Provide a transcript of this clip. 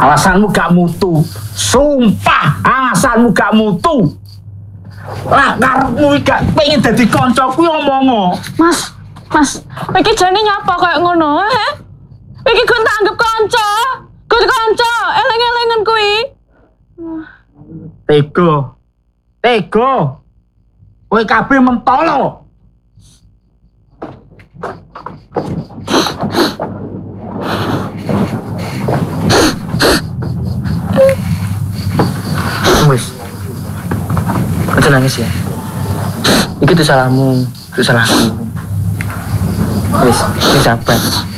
Alasanmu gak mutu. Sumpah, alasanmu gak mutu. Lah karepmu gak pengen dadi kancaku omongo. Mas, iki jane nyapa kayak ngono, he? Iki gue tak anggap kanca. Gue kanca, eleng-elengan kuwi. Tego. Kowe kabeh mentolo. Wis. Aja nangis ya. Iki tuh salahmu, itu salahku. Wis, sabar.